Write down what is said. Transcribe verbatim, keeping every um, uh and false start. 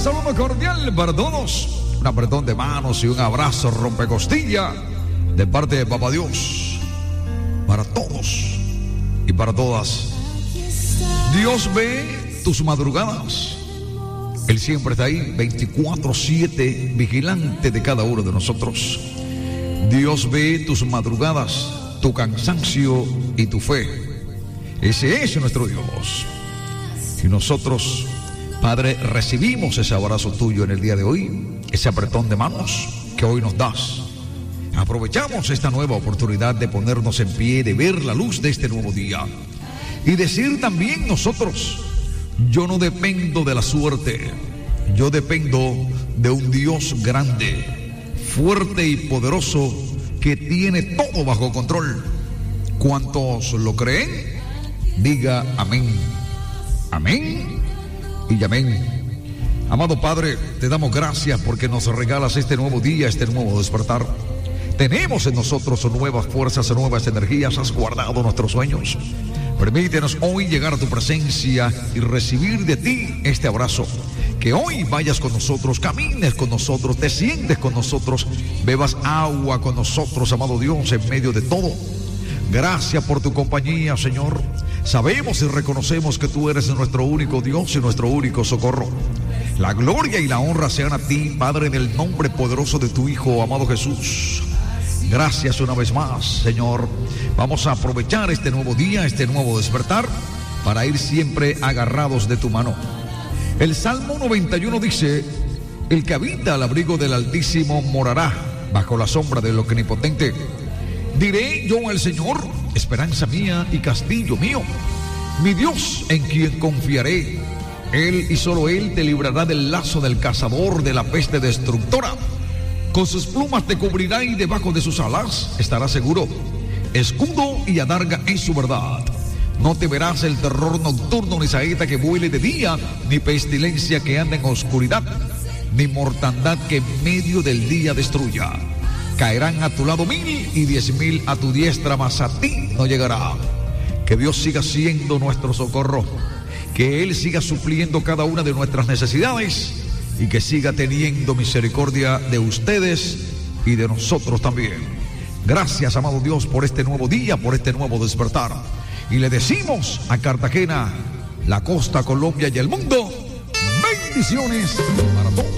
saludo cordial para todos. Un apretón de manos y un abrazo rompecostilla de parte de Papá Dios. Para todos y para todas. Dios ve tus madrugadas. Él siempre está ahí, veinticuatro siete, vigilante de cada uno de nosotros. Dios ve tus madrugadas, tu cansancio y tu fe. Ese es nuestro Dios. Y nosotros, Padre, recibimos ese abrazo tuyo en el día de hoy, ese apretón de manos que hoy nos das. Aprovechamos esta nueva oportunidad de ponernos en pie, de ver la luz de este nuevo día. Y decir también nosotros, yo no dependo de la suerte, yo dependo de un Dios grande, fuerte y poderoso, que tiene todo bajo control. ¿Cuántos lo creen? Diga amén. Amén y amén. Amado Padre, te damos gracias porque nos regalas este nuevo día, este nuevo despertar. Tenemos en nosotros nuevas fuerzas, nuevas energías. Has guardado nuestros sueños. Permítenos hoy llegar a tu presencia y recibir de ti este abrazo. Que hoy vayas con nosotros, camines con nosotros, te sientes con nosotros, bebas agua con nosotros, amado Dios, en medio de todo. Gracias por tu compañía, Señor. Sabemos y reconocemos que tú eres nuestro único Dios y nuestro único socorro. La gloria y la honra sean a ti, Padre, en el nombre poderoso de tu Hijo, amado Jesús. Gracias una vez más, Señor. Vamos a aprovechar este nuevo día, este nuevo despertar, para ir siempre agarrados de tu mano. El Salmo noventa y uno dice: el que habita al abrigo del Altísimo morará bajo la sombra del Omnipotente. Diré yo al Señor, esperanza mía y castillo mío, mi Dios en quien confiaré. Él y solo Él te librará del lazo del cazador, de la peste destructora. Con sus plumas te cubrirá y debajo de sus alas estarás seguro. Escudo y adarga es su verdad. No temerás el terror nocturno, ni saeta que vuele de día, ni pestilencia que anda en oscuridad, ni mortandad que en medio del día destruya. Caerán a tu lado mil y diez mil a tu diestra, mas a ti no llegará. Que Dios siga siendo nuestro socorro, que Él siga supliendo cada una de nuestras necesidades y que siga teniendo misericordia de ustedes y de nosotros también. Gracias, amado Dios, por este nuevo día, por este nuevo despertar. Y le decimos a Cartagena, la costa, Colombia y el mundo, bendiciones para todos.